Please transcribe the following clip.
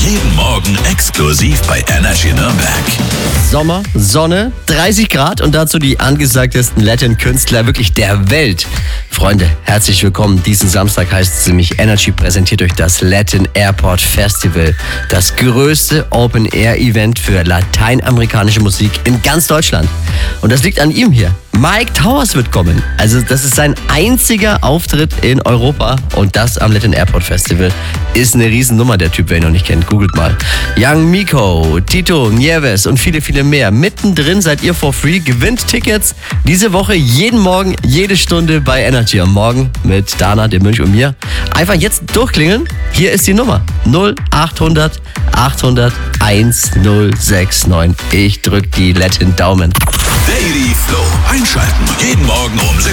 Jeden Morgen exklusiv bei Energy Nürnberg. Sommer, Sonne, 30 Grad und dazu die angesagtesten Latin-Künstler wirklich der Welt. Freunde, herzlich willkommen. Diesen Samstag heißt es nämlich Energy präsentiert euch das Latin Airport Festival. Das größte Open-Air-Event für lateinamerikanische Musik in ganz Deutschland. Und das liegt an ihm hier. Mike Towers wird kommen. Also das ist sein einziger Auftritt in Europa und das am Latin Airport Festival. Ist eine Riesennummer, der Typ, wer ihn noch nicht kennt. Googelt mal. Young Miko, Tito, Nieves und viele, viele mehr. Mittendrin seid ihr for free. Gewinnt Tickets diese Woche jeden Morgen, jede Stunde bei Energy. Am Morgen mit Dana, dem Mönch und mir. Einfach jetzt durchklingeln. Hier ist die Nummer. 0800 800 1069. Ich drück die Latin Daumen. Daily Flow. Einschalten. Jeden Morgen um